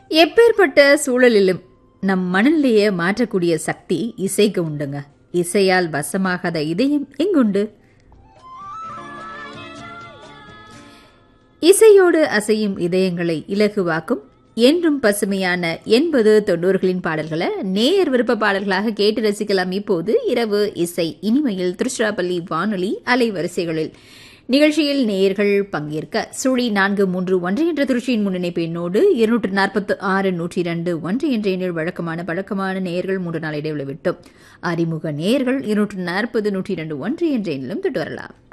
எப்பேற்பட்ட சூழலிலும் நம் மனநிலையை மாற்றக்கூடிய சக்தி இசைக்கு உண்டுங்க. இசையால் வசமாகாத இதயம் எங்குண்டு? இசையோடு அசையும் இதயங்களை இலகுவாக்கும் என்றும் பசுமையான 80-90களின் பாடல்களை நேயர் விருப்ப பாடல்களாக கேட்டு ரசிக்கலாம். இப்போது இரவு இசை இனிமையில் திருச்சிராப்பள்ளி வானொலி அலைவரிசைகளில் நிகழ்ச்சியில் நேயர்கள் பங்கேற்க 431 என்ற திருச்சியின் முன்னிணைப்பு எண்ணோடு 246-102 என்ற எண்ணில் வழக்கமான நேயர்கள் 3 நாள் இடைவெளி விட்டும் அறிமுக நேயர்கள் 240-102 என்ற எண்ணிலும் தொட்டு வரலாம்.